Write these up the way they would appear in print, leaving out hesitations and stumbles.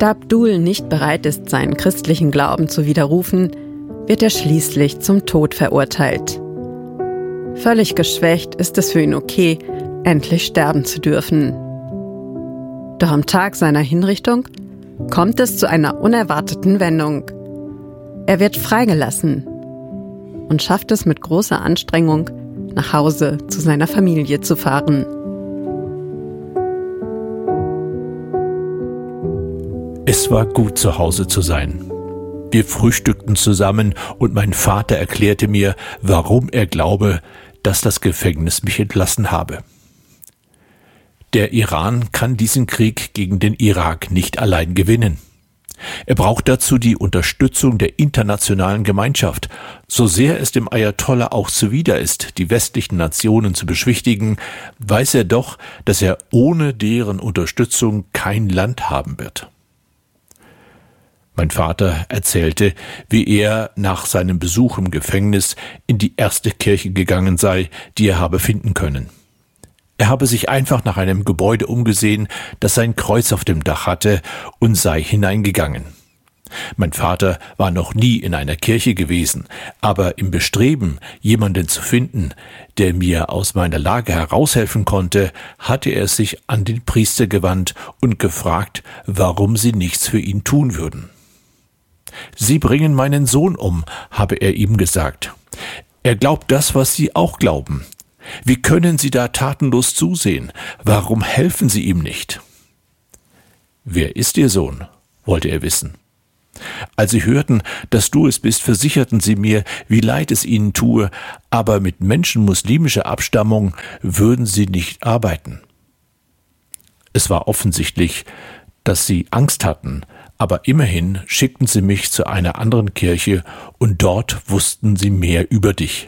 Da Abdul nicht bereit ist, seinen christlichen Glauben zu widerrufen, wird er schließlich zum Tod verurteilt. Völlig geschwächt ist es für ihn okay, endlich sterben zu dürfen. Doch am Tag seiner Hinrichtung kommt es zu einer unerwarteten Wendung. Er wird freigelassen und schafft es mit großer Anstrengung, nach Hause zu seiner Familie zu fahren. Es war gut, zu Hause zu sein. Wir frühstückten zusammen und mein Vater erklärte mir, warum er glaube, dass das Gefängnis mich entlassen habe. Der Iran kann diesen Krieg gegen den Irak nicht allein gewinnen. Er braucht dazu die Unterstützung der internationalen Gemeinschaft. So sehr es dem Ayatollah auch zuwider ist, die westlichen Nationen zu beschwichtigen, weiß er doch, dass er ohne deren Unterstützung kein Land haben wird. Mein Vater erzählte, wie er nach seinem Besuch im Gefängnis in die erste Kirche gegangen sei, die er habe finden können. Er habe sich einfach nach einem Gebäude umgesehen, das sein Kreuz auf dem Dach hatte, und sei hineingegangen. Mein Vater war noch nie in einer Kirche gewesen, aber im Bestreben, jemanden zu finden, der mir aus meiner Lage heraushelfen konnte, hatte er sich an den Priester gewandt und gefragt, warum sie nichts für ihn tun würden. »Sie bringen meinen Sohn um«, habe er ihm gesagt. »Er glaubt das, was Sie auch glauben. Wie können Sie da tatenlos zusehen? Warum helfen Sie ihm nicht?« »Wer ist Ihr Sohn?«, wollte er wissen. »Als sie hörten, dass du es bist, versicherten sie mir, wie leid es ihnen tue, aber mit Menschen muslimischer Abstammung würden sie nicht arbeiten.« Es war offensichtlich, dass sie Angst hatten, aber immerhin schickten sie mich zu einer anderen Kirche und dort wussten sie mehr über dich.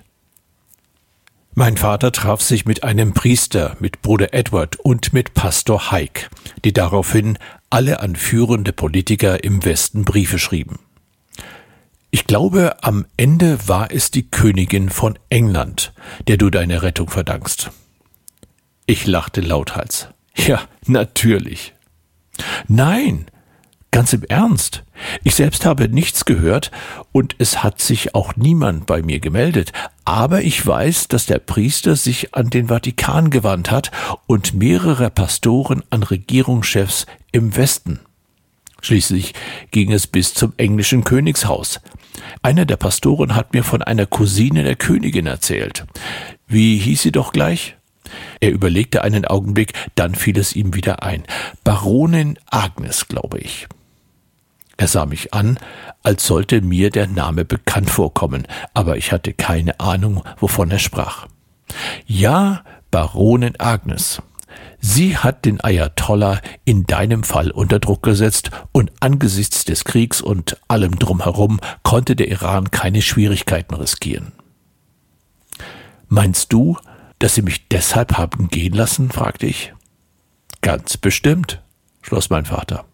Mein Vater traf sich mit einem Priester, mit Bruder Edward und mit Pastor Haig, die daraufhin alle an führende Politiker im Westen Briefe schrieben. Ich glaube, am Ende war es die Königin von England, der du deine Rettung verdankst. Ich lachte lauthals. Ja, natürlich. Nein, ganz im Ernst. Ich selbst habe nichts gehört und es hat sich auch niemand bei mir gemeldet. Aber ich weiß, dass der Priester sich an den Vatikan gewandt hat und mehrere Pastoren an Regierungschefs im Westen. Schließlich ging es bis zum englischen Königshaus. Einer der Pastoren hat mir von einer Cousine der Königin erzählt. Wie hieß sie doch gleich? Er überlegte einen Augenblick, dann fiel es ihm wieder ein. Baronin Agnes, glaube ich. Er sah mich an, als sollte mir der Name bekannt vorkommen, aber ich hatte keine Ahnung, wovon er sprach. Ja, Baronin Agnes. Sie hat den Ayatollah in deinem Fall unter Druck gesetzt und angesichts des Kriegs und allem drumherum konnte der Iran keine Schwierigkeiten riskieren. Meinst du, dass sie mich deshalb haben gehen lassen, fragte ich. Ganz bestimmt, schloss mein Vater.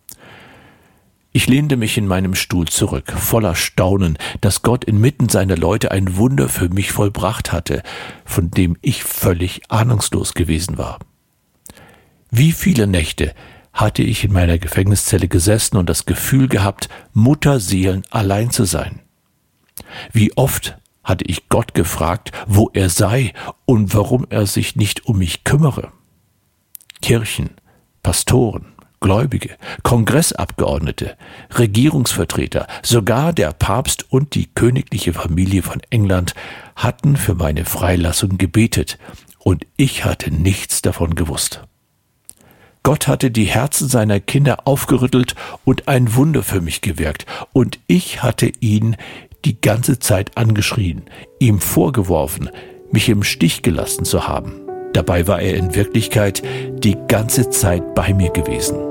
Ich lehnte mich in meinem Stuhl zurück, voller Staunen, dass Gott inmitten seiner Leute ein Wunder für mich vollbracht hatte, von dem ich völlig ahnungslos gewesen war. Wie viele Nächte hatte ich in meiner Gefängniszelle gesessen und das Gefühl gehabt, Mutterseelen allein zu sein. Wie oft hatte ich Gott gefragt, wo er sei und warum er sich nicht um mich kümmere. Kirchen, Pastoren, Gläubige, Kongressabgeordnete, Regierungsvertreter, sogar der Papst und die königliche Familie von England hatten für meine Freilassung gebetet, und ich hatte nichts davon gewusst. Gott hatte die Herzen seiner Kinder aufgerüttelt und ein Wunder für mich gewirkt, und ich hatte ihn die ganze Zeit angeschrien, ihm vorgeworfen, mich im Stich gelassen zu haben. Dabei war er in Wirklichkeit die ganze Zeit bei mir gewesen.